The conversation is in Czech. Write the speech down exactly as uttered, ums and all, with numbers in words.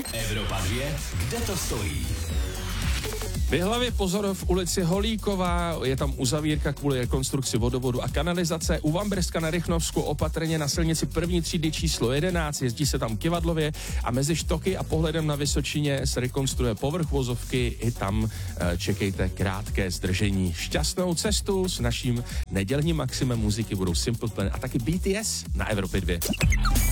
Evropa dvě, kde to stojí? V Jihlavě pozor v ulici Holíková, je tam uzavírka kvůli rekonstrukci vodovodu a kanalizace. U Vambrska na Rychnovsku opatrně na silnici první třídy číslo jedenáct, jezdí se tam kivadlově a mezi Štoky a Pohledem na Vysočině se rekonstruuje povrch vozovky, i tam čekejte krátké zdržení. Šťastnou cestu s naším nedělním maximem muziky budou Simple Plan a taky B T S na Evropě dvě.